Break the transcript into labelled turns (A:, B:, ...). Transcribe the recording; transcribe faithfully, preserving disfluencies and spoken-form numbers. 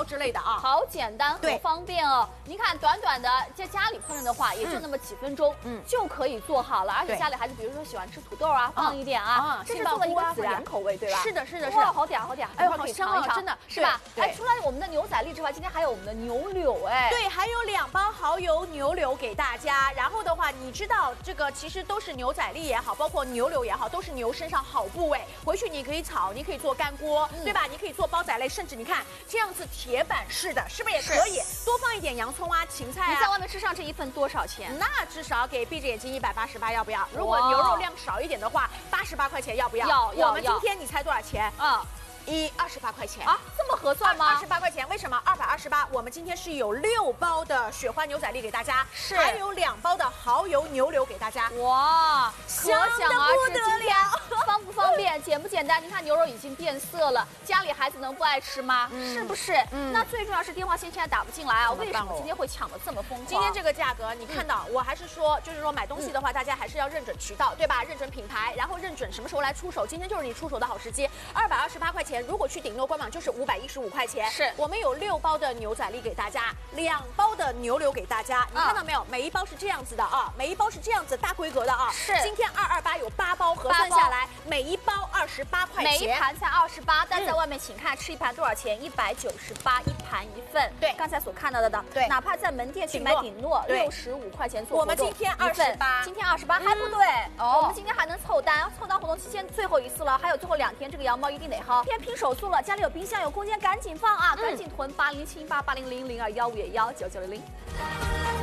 A: 之类的啊，
B: 好简单，
A: 对
B: 很方便哦。您看，短短的在家里烹饪的话，也就那么几分钟，嗯，就可以做好了。而且家里孩子，比如说喜欢吃土豆啊，放一点啊，这是做了一个孜然口味，对吧？是的，是的，是的，好嗲好嗲，哎呦，好香啊，真的是吧？哎，除了我们的牛仔粒之外，今天还有我们的牛柳，哎，
A: 对，还有两包蚝油牛柳给大家。然后的话，你知道这个其实都是牛仔粒也好，包括牛柳也好，都是牛身上好部位。回去你可以炒，你可以做干锅，对吧？你可以做煲仔类，甚至你看这样子铁板式的，是不是也可以？多放一点洋葱啊、芹菜啊。
B: 你在外面吃上这一份多少钱？
A: 那至少给闭着眼睛一百八十八，要不要？如果牛肉量少一点的话，八十八块钱，要不要？
B: 要要。
A: 我们今天你猜多少钱？啊。一二十八块钱
B: 啊，这么合算吗？
A: 二十八块钱，为什么？二百二十八，我们今天是有六包的雪花牛仔粒给大家，
B: 是
A: 还有两包的蚝油牛柳给大家。
B: 哇，
A: 香的不得了，
B: 方不方便，简不简单？您看牛肉已经变色了，家里孩子能不爱吃吗？嗯、是不是？嗯、那最重要是电话线现在打不进来啊，为什么今天会抢得这么疯狂？
A: 今天这个价格，你看到，嗯、我还是说，就是说买东西的话，嗯、大家还是要认准渠道，对吧？认准品牌，然后认准什么时候来出手，今天就是你出手的好时机。二百二十八块钱，如果去顶诺官网就是五百一十五块钱。
B: 是
A: 我们有六包的牛仔粒给大家，两包的牛柳给大家。你看到没有？每一包是这样子的啊，每一包是这样子大规格的啊。
B: 是。
A: 今天二二八有八包，核算下来每一包二十八块钱，
B: 每一盘才二十八。但在外面请看吃一盘多少钱？一百九十八一盘一份。
A: 对，
B: 刚才所看到的的，
A: 对，
B: 哪怕在门店去买顶诺，六十五块钱做
A: 活动，我们今天二十八，
B: 今天二十八还不对哦，我们今天还能凑单，凑单活动期间最后一次了，还有最后两天，这个羊毛一定得薅。今天拼手速了，家里有冰箱有空间，赶紧放啊，赶紧囤八零七八八零零零二幺五幺九九零零。